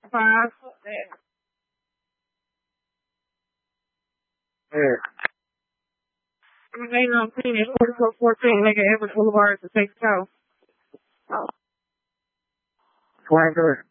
5. Yeah. I'm waiting on Phoenix 4414, Lake Everett Boulevard to take the call. Go ahead.